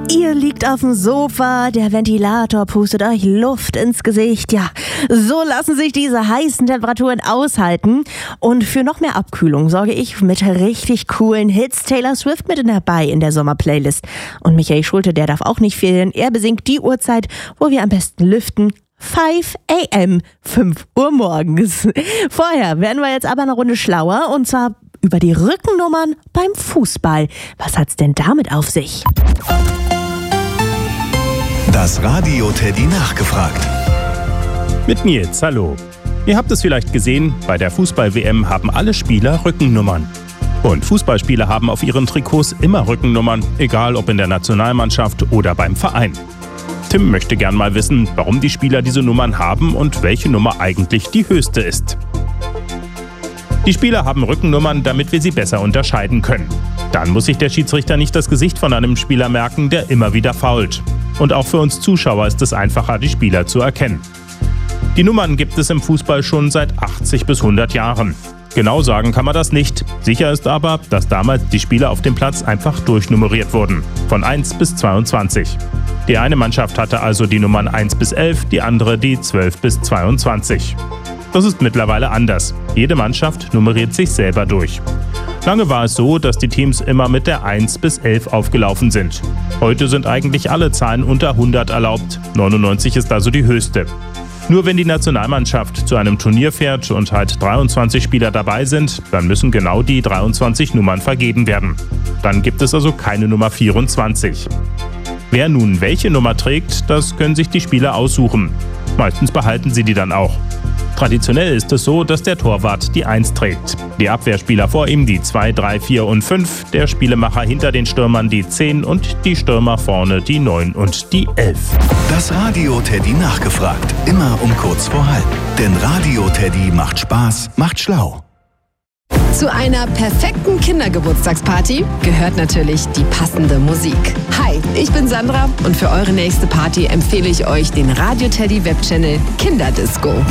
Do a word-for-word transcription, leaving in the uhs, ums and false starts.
Ihr liegt auf dem Sofa, der Ventilator pustet euch Luft ins Gesicht. Ja, so lassen sich diese heißen Temperaturen aushalten. Und für noch mehr Abkühlung sorge ich mit richtig coolen Hits. Taylor Swift mit dabei in der Sommerplaylist. Und Michael Schulte, der darf auch nicht fehlen. Er besingt die Uhrzeit, wo wir am besten lüften. fünf a m, fünf Uhr morgens. Vorher werden wir jetzt aber eine Runde schlauer, und zwar über die Rückennummern beim Fußball. Was hat's denn damit auf sich? Das Radio Teddy nachgefragt. Mit Nils, hallo. Ihr habt es vielleicht gesehen, bei der Fußball-W M haben alle Spieler Rückennummern. Und Fußballspieler haben auf ihren Trikots immer Rückennummern, egal ob in der Nationalmannschaft oder beim Verein. Tim möchte gern mal wissen, warum die Spieler diese Nummern haben und welche Nummer eigentlich die höchste ist. Die Spieler haben Rückennummern, damit wir sie besser unterscheiden können. Dann muss sich der Schiedsrichter nicht das Gesicht von einem Spieler merken, der immer wieder foult. Und auch für uns Zuschauer ist es einfacher, die Spieler zu erkennen. Die Nummern gibt es im Fußball schon seit achtzig bis hundert Jahren. Genau sagen kann man das nicht. Sicher ist aber, dass damals die Spieler auf dem Platz einfach durchnummeriert wurden. Von eins bis zweiundzwanzig. Die eine Mannschaft hatte also die Nummern eins bis elf, die andere die zwölf bis zweiundzwanzig. Das ist mittlerweile anders. Jede Mannschaft nummeriert sich selber durch. Lange war es so, dass die Teams immer mit der eins bis elf aufgelaufen sind. Heute sind eigentlich alle Zahlen unter hundert erlaubt. neunundneunzig ist also die höchste. Nur wenn die Nationalmannschaft zu einem Turnier fährt und halt dreiundzwanzig Spieler dabei sind, dann müssen genau die dreiundzwanzig Nummern vergeben werden. Dann gibt es also keine Nummer vierundzwanzig. Wer nun welche Nummer trägt, das können sich die Spieler aussuchen. Meistens behalten sie die dann auch. Traditionell ist es so, dass der Torwart die eins trägt, die Abwehrspieler vor ihm die zwei, drei, vier und fünf, der Spielemacher hinter den Stürmern die zehn und die Stürmer vorne die neun und die elf. Das Radio Teddy nachgefragt, immer um kurz vor halb. Denn Radio Teddy macht Spaß, macht schlau. Zu einer perfekten Kindergeburtstagsparty gehört natürlich die passende Musik. Hi, ich bin Sandra und für eure nächste Party empfehle ich euch den Radio Teddy Webchannel Kinderdisco.